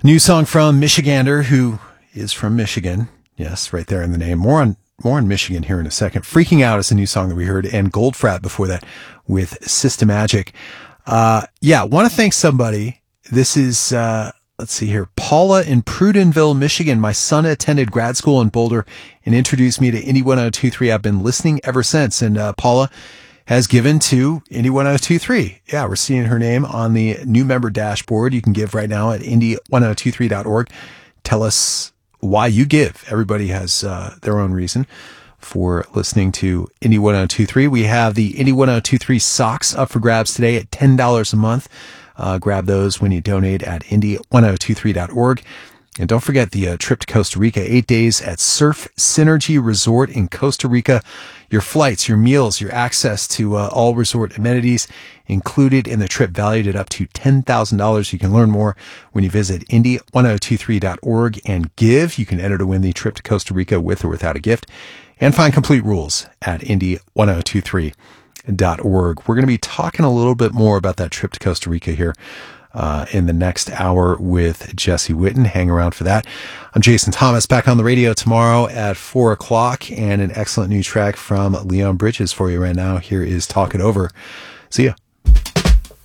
New song from Michigander, who is from Michigan. Yes, right there in the name. More on Michigan here in a second. Freaking Out is a new song that we heard, and Goldfrapp before that with Systemagic. Want to thank somebody. This is, let's see here, Paula in Prudenville, Michigan. My son attended grad school in Boulder and introduced me to Indie 102.3. I've been listening ever since, and Paula has given to Indie 102.3. Yeah, we're seeing her name on the new member dashboard. You can give right now at indie1023.org. Tell us why you give. Everybody has their own reason for listening to Indie 102.3. We have the Indie 102.3 socks up for grabs today at $10 a month. Grab those when you donate at indie1023.org. And don't forget the trip to Costa Rica, 8 days at Surf Synergy Resort in Costa Rica. Your flights, your meals, your access to all resort amenities included in the trip, valued at up to $10,000. You can learn more when you visit indie1023.org and give. You can enter to win the trip to Costa Rica with or without a gift. And find complete rules at indie1023.org. We're going to be talking a little bit more about that trip to Costa Rica here in the next hour with Jesse Witten. Hang around for that. I'm Jason Thomas, back on the radio tomorrow at 4 o'clock, and an excellent new track from Leon Bridges for you right now. Here is Talk It Over. See ya.